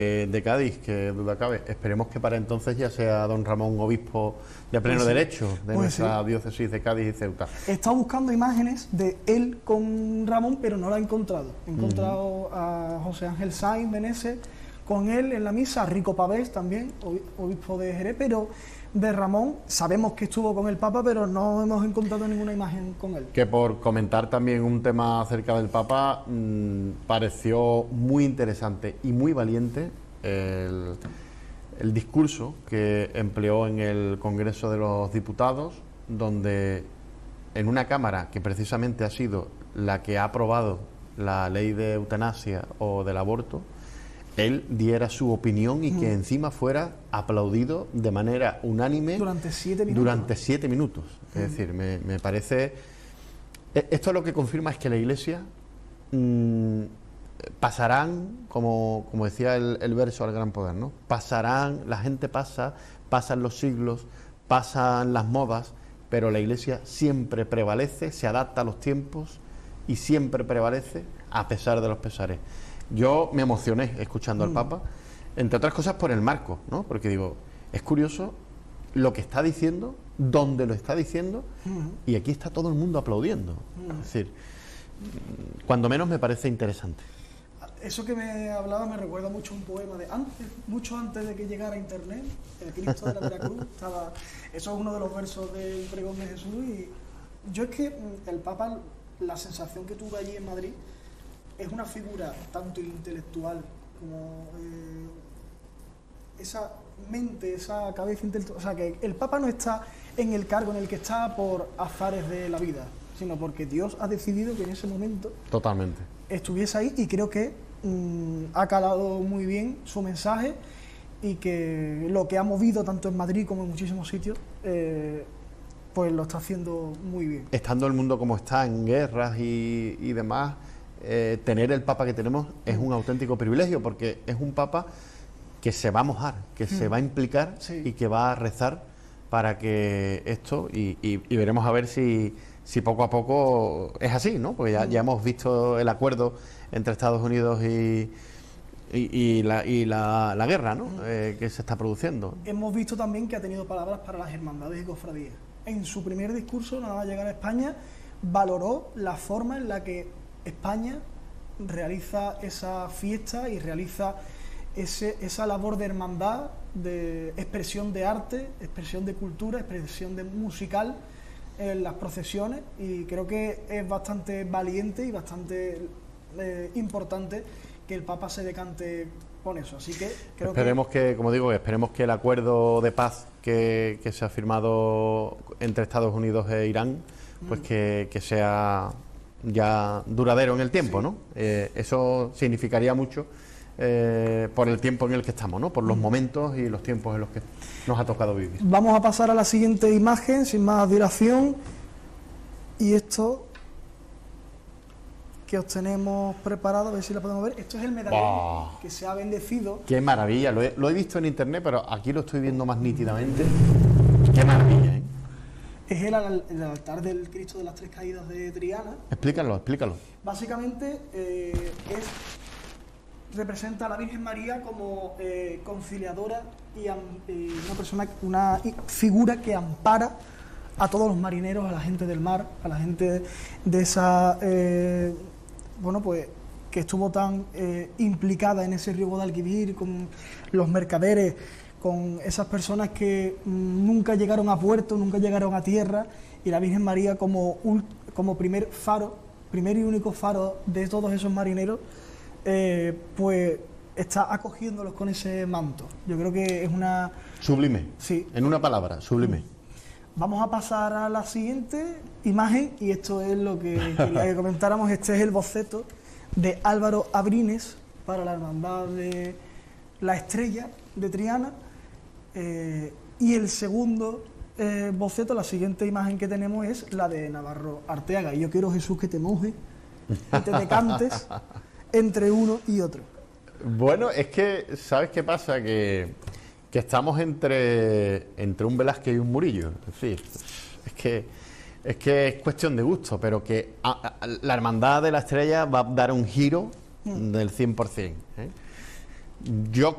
de Cádiz, que duda cabe. Esperemos que para entonces ya sea don Ramón obispo de pleno derecho de nuestra diócesis de Cádiz y Ceuta. He estado buscando imágenes de él con Ramón, pero no la he encontrado. He encontrado a José Ángel Sainz Meneses con él en la misa, a Rico Pavés también, obispo de Jerez, pero de Ramón sabemos que estuvo con el Papa, pero no hemos encontrado ninguna imagen con él. Que por comentar también un tema acerca del Papa, pareció muy interesante y muy valiente el discurso que empleó en el Congreso de los Diputados, donde en una Cámara que precisamente ha sido la que ha aprobado la ley de eutanasia o del aborto, él diera su opinión y que encima fuera aplaudido de manera unánime durante 7 minutos. Durante 7 minutos. Es decir, me parece... Esto lo que confirma es que la Iglesia pasarán, como decía el verso al gran poder, ¿no? Pasarán, la gente pasa, pasan los siglos, pasan las modas, pero la Iglesia siempre prevalece, se adapta a los tiempos y siempre prevalece a pesar de los pesares. Yo me emocioné escuchando al Papa, entre otras cosas por el marco, ¿no? Porque digo, es curioso lo que está diciendo, dónde lo está diciendo, y aquí está todo el mundo aplaudiendo. Es decir, cuando menos me parece interesante. Eso que me hablaba me recuerda mucho a un poema de antes, mucho antes de que llegara Internet, el Cristo de la Veracruz. Eso es uno de los versos del pregón de Jesús. Y yo es que el Papa, la sensación que tuve allí en Madrid, es una figura tanto intelectual como esa mente, esa cabeza intelectual. O sea, que el Papa no está en el cargo en el que está por azares de la vida, sino porque Dios ha decidido que en ese momento totalmente estuviese ahí, y creo que ha calado muy bien su mensaje, y que lo que ha movido tanto en Madrid como en muchísimos sitios, pues lo está haciendo muy bien. Estando el mundo como está, en guerras y demás, tener el Papa que tenemos es un auténtico privilegio, porque es un Papa que se va a mojar, que se va a implicar y que va a rezar para que esto, y veremos a ver si poco a poco es así, ¿no? Porque ya hemos visto el acuerdo entre Estados Unidos y la guerra, ¿no? Que se está produciendo. Hemos visto también que ha tenido palabras para las hermandades y cofradías. En su primer discurso, nada más llegar a España, valoró la forma en la que España realiza esa fiesta y realiza esa labor de hermandad, de expresión de arte, expresión de cultura, expresión de musical en las procesiones, y creo que es bastante valiente y bastante importante que el Papa se decante con eso. Así que creo esperemos que, como digo, esperemos que el acuerdo de paz que se ha firmado entre Estados Unidos e Irán, pues que sea ya duradero en el tiempo, ¿no? Eso significaría mucho por el tiempo en el que estamos, ¿no? Por los momentos y los tiempos en los que nos ha tocado vivir. Vamos a pasar a la siguiente imagen, sin más dilación, y esto que os tenemos preparado, a ver si la podemos ver. Esto es el medallón que se ha bendecido. ¡Qué maravilla! Lo he visto en internet, pero aquí lo estoy viendo más nítidamente. ¡Qué maravilla! Es el altar del Cristo de las Tres Caídas de Triana. Explícalo. Básicamente representa a la Virgen María como conciliadora y una figura que ampara a todos los marineros, a la gente del mar, a la gente de esa pues que estuvo tan implicada en ese río Guadalquivir, con los mercaderes, con esas personas que nunca llegaron a puerto, nunca llegaron a tierra, y la Virgen María como primer y único faro de todos esos marineros, pues está acogiéndolos con ese manto. Yo creo que es una... Sublime. Sí. En una palabra, sublime. Vamos a pasar a la siguiente imagen, y esto es lo que quería que comentáramos. Este es el boceto de Álvaro Abrines para la Hermandad de la Estrella de Triana, y el segundo boceto, la siguiente imagen que tenemos, es la de Navarro Arteaga. Y yo quiero, Jesús, que te mojes y te decantes entre uno y otro. Bueno, es que, ¿sabes qué pasa? Que estamos entre un Velázquez y un Murillo. Es decir, es que es cuestión de gusto, pero que la Hermandad de la Estrella va a dar un giro del 100%. Yo